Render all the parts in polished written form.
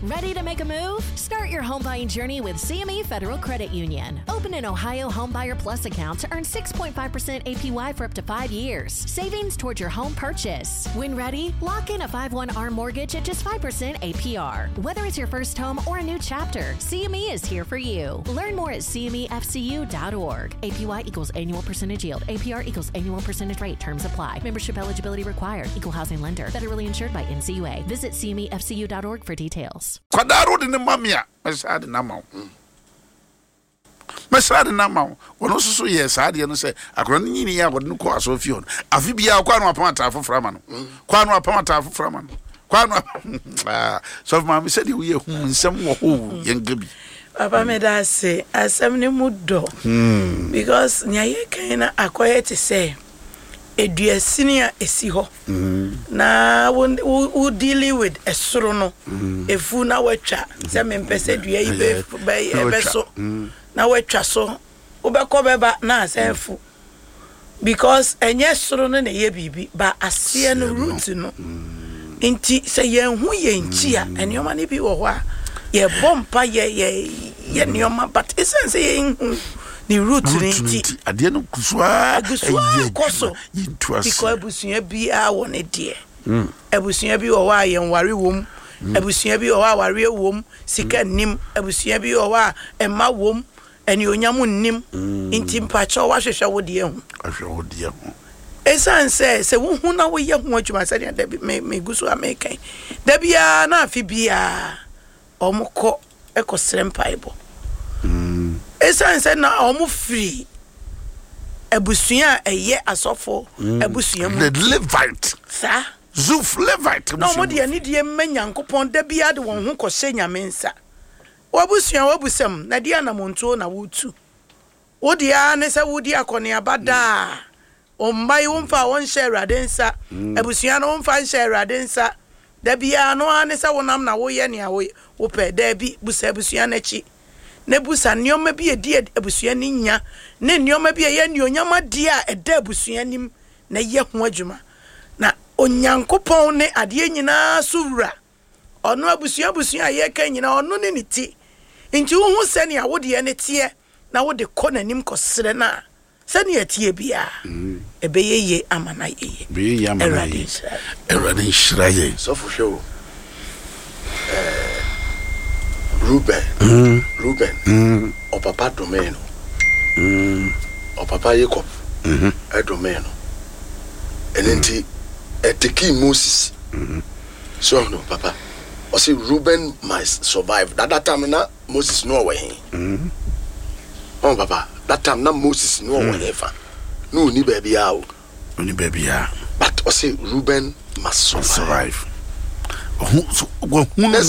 Ready to make a move? Start your home buying journey with CME Federal Credit Union. Open an Ohio Homebuyer Plus account to earn 6.5% APY for up to 5 years. Savings towards your home purchase. When ready, lock in a 5/1 ARM mortgage at just 5% APR. Whether it's your first home or a new chapter, CME is here for you. Learn more at CMEFCU.org. APY equals annual percentage yield. APR equals annual percentage rate. Terms apply. Membership eligibility required. Equal housing lender. Federally insured by NCUA. Visit CMEFCU.org for details. Kwadaro de mamia mesade na mawo mesade na mawo wono so yes ade no say akro no nyini ya wode no ko aso fi on afi bia kwa no apamata afofra ma no kwa no apamata afofra ma no kwa no so ma me say de we hu nsem wo ho yengabi Papa me da say asem ni mudo because nya ye kan na akoye te say eduasini a esi ho na wo dealing with esoro no efu na watwa se me mpese dua yi be so na watwa so obekọ beba na asefu because enye soro no na ye bibi ba ase no root no nti se ye hu ye nchi a enioma ne bi wo ho a ye bompa ye nioma but essence ye hu ni root ni ade no kusua koso because abusua bi a won de abusua bi wo wa ye nware wom abusua bi wo wa ware wom sika nim abusua bi wo wa emma wom eni onyam nim nti mpacho wa hwehwe wo de hu ahwe de hu esanse se wo hu na wo ye hu adwuma se de me gusu amekan da bia na afi bia omukọ ekosrem paibo esanse na omu free ebusua eye asofo ebusua mu the Levite sa Zuf Levite no mo de ani de menyankopon da bia de won hu kose nyamensa wabusua wabusam na dia na montuo na wutu wodi a ne se wodi akone abada o mbai wonfa won share adensa ebusua no wonfa share adensa da bia no ane se wonam na wo ye ne a wo pe da bi busa ebusua na chi ne busa nioma bi edi ebusua ni nya ne nioma bi ye ni onyama dia eda ebusua nim na ye ho adwuma na onyankopon ne ade nyina sowura ono abusua ye kan nyina ono ne niti nti wo hu se ne a wo de ne tie na wo de kọ nanim kọsere na se ne atie bia ebe ye amana ye be ye amana ye erade shiraye so for sure Ruben o papa Domeno o papa Jacob Domeno enenti eteki Moses so no papa o say Ruben must survive that time na Moses no way oh papa that time na Moses no way ever no ni baby out but o say Ruben must survive Ruben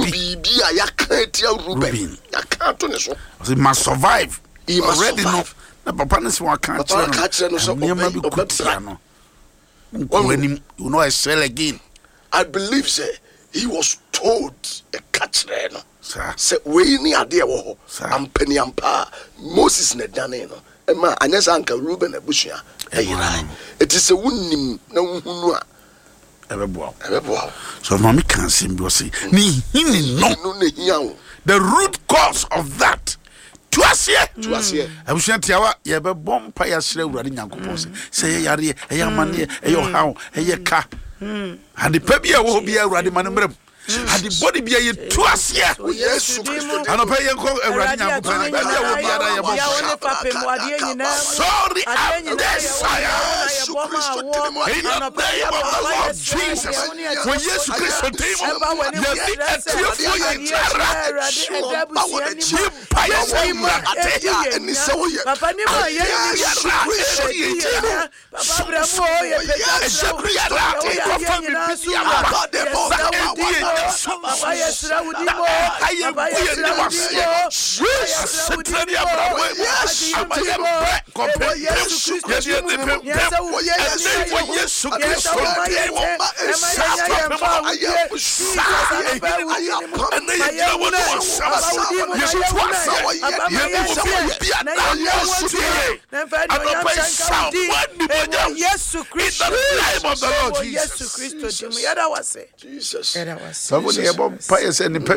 must survive. He must already know. Papa no say catch you know I sell again. I believe say he was told a catch no. Say we ni ade wo ho. Ampani ampa Moses na dane no. E ma anyasa anka Ruben abusua. It is a wunnim na hunnu a Ebeboa. So mommy can see me say ni no the root cause of that to us here abusua tiawa ye be bom pa ya sere urade nyankopon say yare e yamane e yo hawo e ye ka ade pa bia wo bia urade manemrem ade body bia ye to us here Yesu Kristo anopa ye ko urade nyankopon ba bia wo bia da ye bom sorry Yesu Kristo Jesus when Yesu Kristo timo ya ni etia fo ye papa ni ma ye Papa yesra udimo Papa yesra Jesus. Somebody about pious and